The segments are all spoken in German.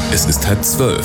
Es ist 11:30.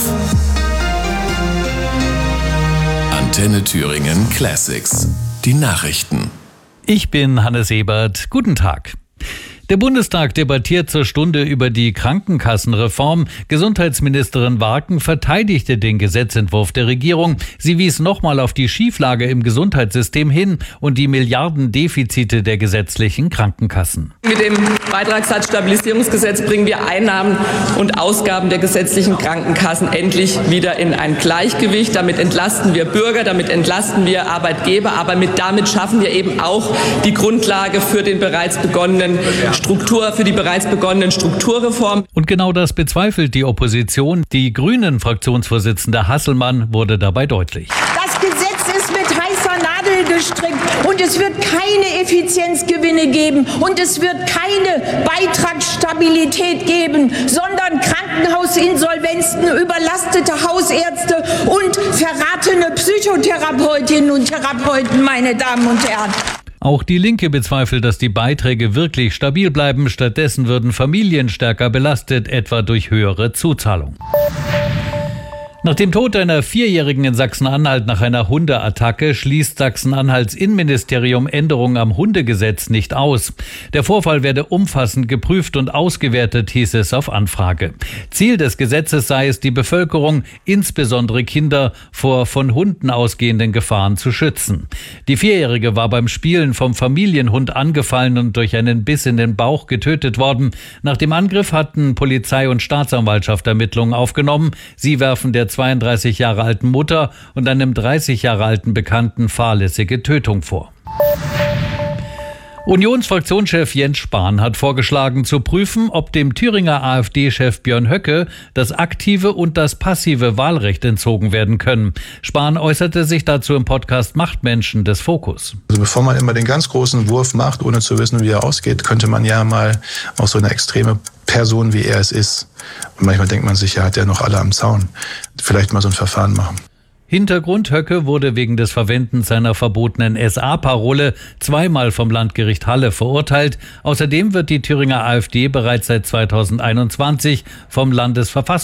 Antenne Thüringen Classics. Die Nachrichten. Ich bin Hannes Ebert. Guten Tag. Der Bundestag debattiert zur Stunde über die Krankenkassenreform. Gesundheitsministerin Warken verteidigte den Gesetzentwurf der Regierung. Sie wies nochmal auf die Schieflage im Gesundheitssystem hin und die Milliardendefizite der gesetzlichen Krankenkassen. Mit dem Beitragssatzstabilisierungsgesetz bringen wir Einnahmen und Ausgaben der gesetzlichen Krankenkassen endlich wieder in ein Gleichgewicht. Damit entlasten wir Bürger, damit entlasten wir Arbeitgeber, aber damit schaffen wir eben auch die Grundlage für die bereits begonnenen Strukturreformen. Und genau das bezweifelt die Opposition. Die Grünen-Fraktionsvorsitzende Hasselmann wurde dabei deutlich. Das Gesetz ist mit heißer Nadel gestrickt und es wird keine Effizienzgewinne geben und es wird keine Beitragsstabilität geben, sondern Krankenhausinsolvenzen, überlastete Hausärzte und verratene Psychotherapeutinnen und Therapeuten, meine Damen und Herren. Auch die Linke bezweifelt, dass die Beiträge wirklich stabil bleiben. Stattdessen würden Familien stärker belastet, etwa durch höhere Zuzahlung. Nach dem Tod einer 4-Jährigen in Sachsen-Anhalt nach einer Hundeattacke schließt Sachsen-Anhalts Innenministerium Änderungen am Hundegesetz nicht aus. Der Vorfall werde umfassend geprüft und ausgewertet, hieß es auf Anfrage. Ziel des Gesetzes sei es, die Bevölkerung, insbesondere Kinder, vor von Hunden ausgehenden Gefahren zu schützen. Die 4-Jährige war beim Spielen vom Familienhund angefallen und durch einen Biss in den Bauch getötet worden. Nach dem Angriff hatten Polizei und Staatsanwaltschaft Ermittlungen aufgenommen. Sie werfen der 32 Jahre alten Mutter und einem 30 Jahre alten Bekannten fahrlässige Tötung vor. Unionsfraktionschef Jens Spahn hat vorgeschlagen, zu prüfen, ob dem Thüringer AfD-Chef Björn Höcke das aktive und das passive Wahlrecht entzogen werden können. Spahn äußerte sich dazu im Podcast Machtmenschen des Fokus. Also bevor man immer den ganz großen Wurf macht, ohne zu wissen, wie er ausgeht, könnte man ja mal auch so eine extreme Person, wie er es ist. Und manchmal denkt man sich, er hat ja noch alle am Zaun. Vielleicht mal so ein Verfahren machen. Hintergrund: Höcke wurde wegen des Verwendens seiner verbotenen SA-Parole zweimal vom Landgericht Halle verurteilt. Außerdem wird die Thüringer AfD bereits seit 2021 vom Landesverfassungsgericht